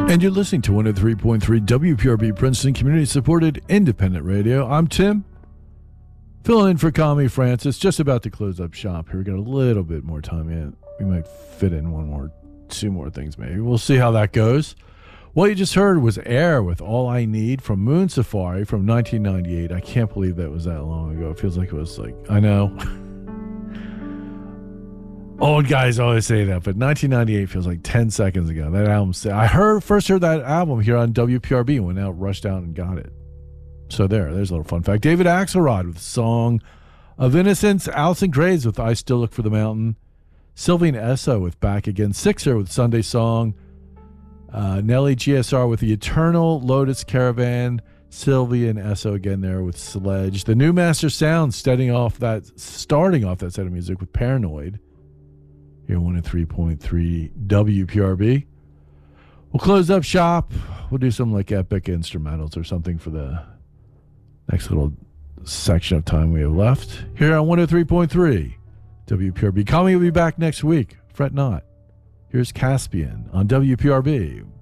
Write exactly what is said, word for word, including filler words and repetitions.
And you're listening to one oh three point three W P R B Princeton Community-Supported Independent Radio. I'm Tim, filling in for Kami Francis, just about to close up shop here. We got a little bit more time in. We might fit in one more, two more things maybe. We'll see how that goes. What you just heard was Air with All I Need from Moon Safari from nineteen ninety-eight. I can't believe that was that long ago. It feels like it was like, I know. Old guys always say that, but nineteen ninety-eight feels like ten seconds ago. That album, I heard first heard that album here on W P R B and went out, rushed out, and got it. So there, there's a little fun fact. David Axelrod with Song of Innocence. Alison Graves with I Still Look for the Mountain. Sylvian Esso with Back Again. Sixer with Sunday Song. Uh, Nelly G S R with The Eternal Lotus Caravan. Sylvian Esso again there with Sledge. The New Master Sound starting off that, starting off that set of music with Paranoid. Here, one oh three point three W P R B. We'll close up shop. We'll do some like epic instrumentals or something for the next little section of time we have left. Here on one oh three point three W P R B. Kami will be back next week. Fret not. Here's Caspian on W P R B.